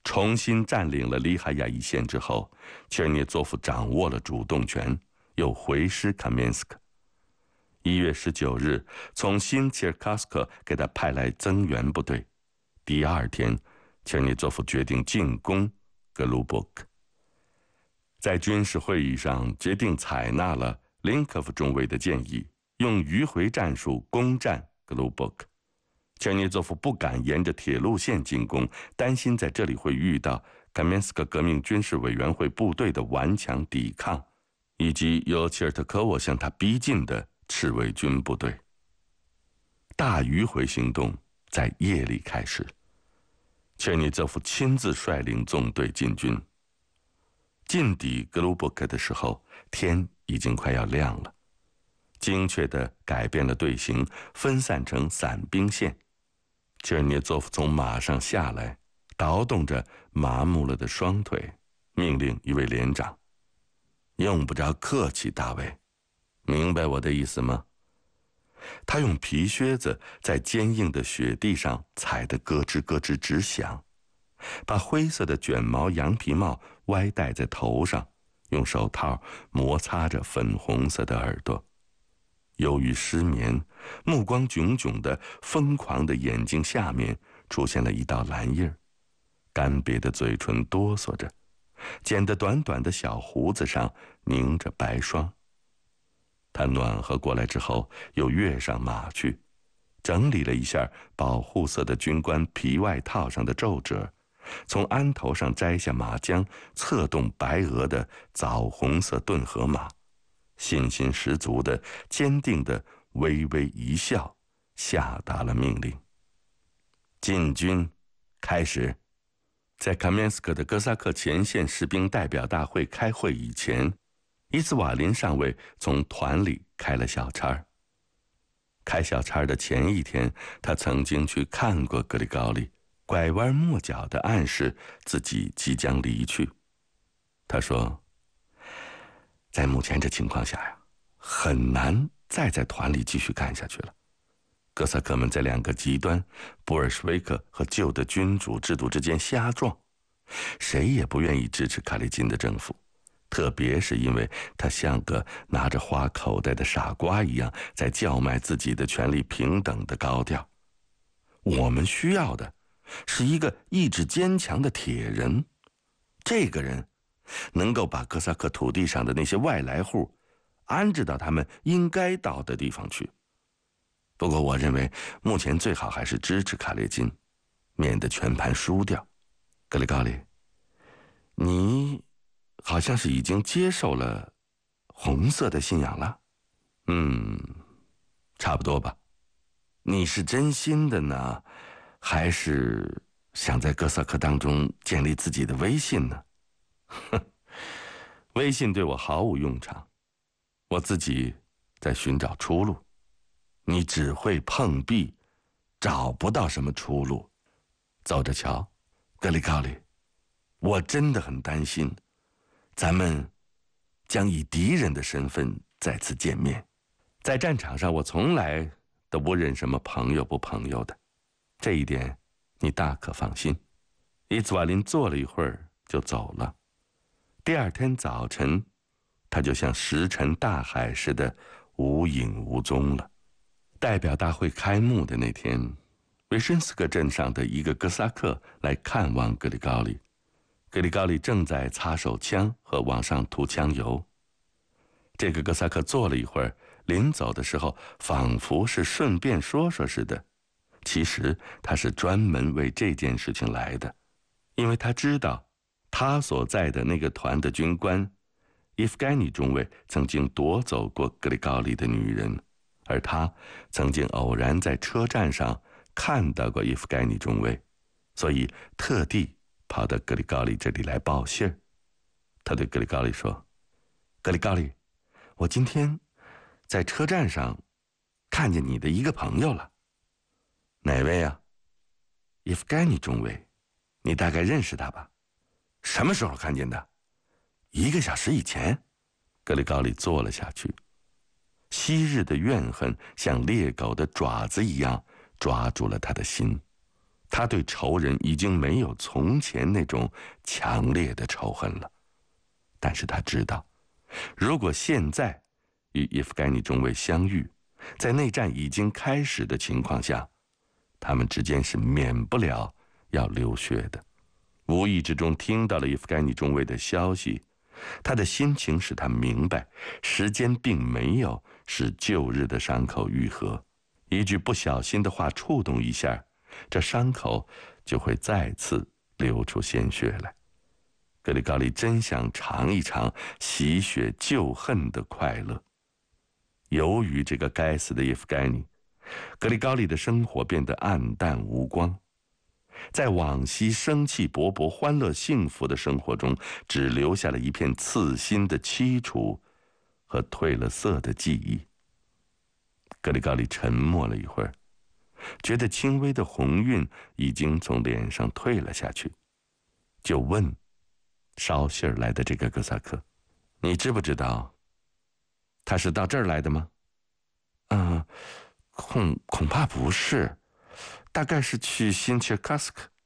重新占领了里哈亚一线之后，切尔涅佐夫掌握了主动权，又回师卡面斯克。1月19日，从新切尔卡斯克给他派来增援部队。第2天，切尔涅佐夫决定进攻格鲁伯克。在军事会议上，决定采纳了林科夫中尉的建议，用迂回战术攻占格鲁伯克。切尔涅佐夫不敢沿着铁路线进攻，担心在这里会遇到卡面斯克革命军事委员会部队的顽强抵抗，以及由切尔特科沃向他逼近的赤卫军部队。大迂回行动在夜里开始，切尔涅佐夫亲自率领纵队进军。进抵格鲁伯克的时候，天已经快要亮了，精确地改变了队形，分散成散兵线。切尔涅佐夫从马上下来，倒动着麻木了的双腿，命令一位连长：“用不着客气，大卫，明白我的意思吗？”他用皮靴子在坚硬的雪地上踩得咯吱咯吱直响，把灰色的卷毛羊皮帽歪戴在头上，用手套摩擦着粉红色的耳朵。由于失眠，目光炯炯的疯狂的眼睛下面出现了一道蓝印儿，干瘪的嘴唇哆嗦着，剪得短短的小胡子上凝着白霜。他暖和过来之后，又跃上马去，整理了一下保护色的军官皮外套上的皱褶，从鞍头上摘下马缰，策动白鹅的枣红色顿河马，信心十足的、坚定的微微一笑，下达了命令：进军开始。在卡面斯克的哥萨克前线士兵代表大会开会以前，伊兹瓦林上尉从团里开了小差。开小差的前一天，他曾经去看过格里高利，拐弯抹角地暗示自己即将离去。他说，在目前这情况下呀，很难再在团里继续干下去了。哥萨克们在2个极端，布尔什维克和旧的君主制度之间瞎撞，谁也不愿意支持卡列金的政府，特别是因为他像个拿着花口袋的傻瓜一样，在叫卖自己的权利平等的高调。我们需要的是一个意志坚强的铁人，这个人能够把哥萨克土地上的那些外来户安置到他们应该到的地方去。不过我认为目前最好还是支持卡列金，免得全盘输掉。格里高利，你好像是已经接受了红色的信仰了。差不多吧。你是真心的呢，还是想在哥萨克当中建立自己的威信呢？威信对我毫无用场，我自己在寻找出路。你只会碰壁，找不到什么出路。走着瞧，格里高利，我真的很担心，咱们将以敌人的身份再次见面。在战场上，我从来都不认什么朋友不朋友的，这一点你大可放心。伊兹瓦林坐了一会儿就走了。第2天早晨，他就像石沉大海似的无影无踪了。代表大会开幕的那天，维申斯克镇上的一个哥萨克来看望格里高利。格里高利正在擦手枪和往上涂枪油。这个哥萨克坐了一会儿，临走的时候仿佛是顺便说说似的，其实他是专门为这件事情来的，因为他知道他所在的那个团的军官伊夫盖尼中尉曾经夺走过格里高利的女人，而他曾经偶然在车站上看到过伊夫盖尼中尉，所以特地跑到格里高利这里来报信儿。他对格里高利说：“格里高利，我今天在车站上看见你的一个朋友了。”“哪位啊？”“伊夫盖尼中尉，你大概认识他吧？”“什么时候看见的？？”“1个小时以前。”格里高利坐了下去。昔日的怨恨像猎狗的爪子一样抓住了他的心， 他对仇人已经没有从前那种强烈的仇恨了。但是他知道，如果现在与叶夫盖尼中尉相遇，在内战已经开始的情况下，他们之间是免不了要流血的。无意之中听到了叶夫盖尼中尉的消息，他的心情使他明白，时间并没有使旧日的伤口愈合，一句不小心的话触动一下，这伤口就会再次流出鲜血来。格里高利真想尝一尝洗雪旧恨的快乐。由于这个该死的叶夫盖尼，格里高利的生活变得暗淡无光。在往昔生气勃勃、欢乐幸福的生活中，只留下了一片刺心的凄楚和褪了色的记忆。格里高利沉默了一会儿，觉得轻微的红晕已经从脸上退了下去，就问捎信儿来的这个哥萨克：“你知不知道他是到这儿来的吗？”“恐怕不是，大概是去新切卡斯克。”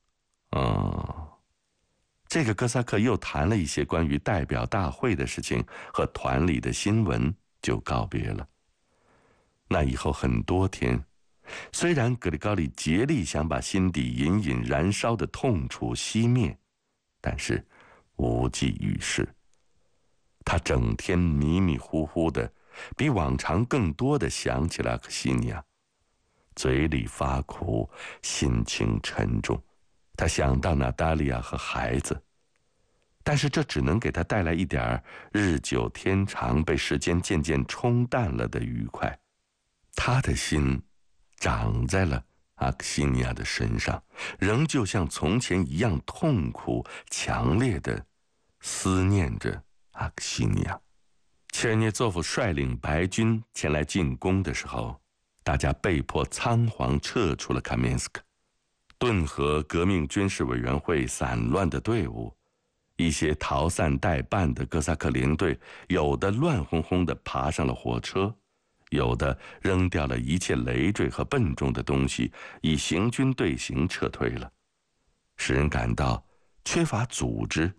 这个哥萨克又谈了一些关于代表大会的事情和团里的新闻，就告别了。那以后很多天，虽然格里高利竭力想把心底隐隐燃烧的痛楚熄灭，但是无济于事。他整天迷迷糊糊的，比往常更多的想起了阿克西尼亚，嘴里发苦，心情沉重。他想到娜达莉亚和孩子，但是这只能给他带来一点日久天长被时间渐渐冲淡了的愉快。他的心长在了阿克西尼亚的身上，仍旧像从前一样痛苦强烈的思念着阿克西尼亚。切尔涅佐夫率领白军前来进攻的时候，大家被迫仓皇撤出了卡面斯克。顿河革命军事委员会散乱的队伍，一些逃散待办的哥萨克连队，有的乱哄哄地爬上了火车，有的扔掉了一切累赘和笨重的东西，以行军队形撤退了，使人感到缺乏组织